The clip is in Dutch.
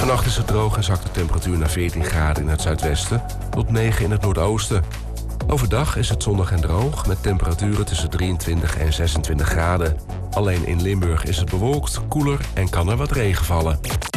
Vannacht is het droog en zakt de temperatuur naar 14 graden in het zuidwesten tot 9 in het noordoosten. Overdag is het zonnig en droog met temperaturen tussen 23 en 26 graden. Alleen in Limburg is het bewolkt, koeler en kan er wat regen vallen.